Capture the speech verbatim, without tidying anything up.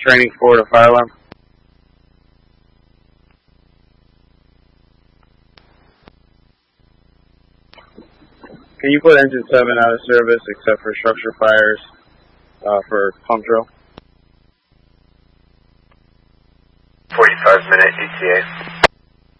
Training four to fire alarm. Can you put engine seven out of service except for structure fires uh, for pump drill? forty-five minute E T A.